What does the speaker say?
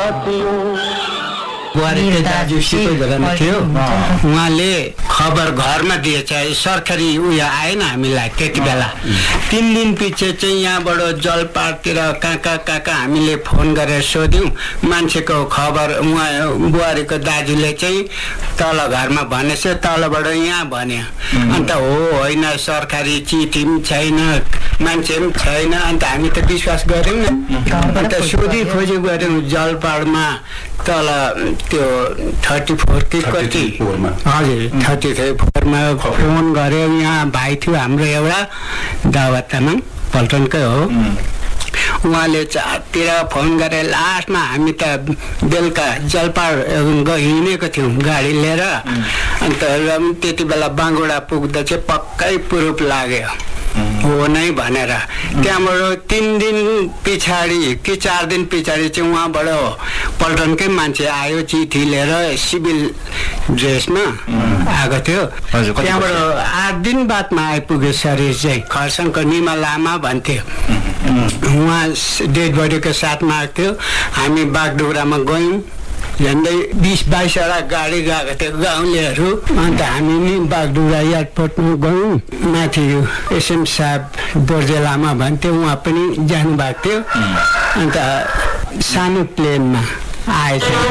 बुहारीको दाजु सिपैजना थियो उहाँले खबर घरमा दिएछ सरकारी उयो आएन हामीलाई त्यति बेला 3 दिन पछि चाहिँ यहाँबाट जलपाहाडतिर कहाँ हामीले फोन गरेर सोध्यौं मान्छेको खबर उहाँ बुहारीको दाजुले चाहिँ तल घरमा भनेछ तलबाट यहाँ भन्यो अन्त होइन सरकारी चिठी पनि छैन मान्छे पनि छैन अन्त हामी त विश्वास गर्यौं न अन्त सोधी खोजी गर्यौं जलपाहाडमा तल त्यो 34 कि कति हजुर 34 मा फोन गर्यो यहाँ भाइ थियो हाम्रो एउटा दावा तामाङ पल्टनकै हो उहाँले चारतिर फोन गरे लास्टमा हामी त बेलुका जलपाहाड हिँडेको थियौँ गाडी लिएर अन्त त्यति बेला बाङ्गोडा पुग्दा चाहिँ पक्कै पुरुप लाग्यो हो नै भनेर त्यहाँबाट 3 दिन पछाडि कि 4 दिन पछाडि चाहिँ उहाँबाट पल्टनकै मान्छे आयो चिठी लिएर सिभिल ड्रेसमा आएको थियो त्यहाँबाट 8 दिन बादमा आइपुग्यो शरीर चाहिँ खरसाङको निमा लामा भन्थ्यो उहाँ डेड बडीको साथमा आएको थियो हामी बागडोग्रामा गयौँ झन्डै 20-22 वटा गाडी गएको थियो गाउँलेहरू अन्त हामी नि बागडोग्रा एयरपोर्टमा गयौँ माथि एसएम साहब बोर्जे लामा भन्थ्यो उहाँ पनि जानुभएको थियो अन्त सानो प्लेनमा आएछ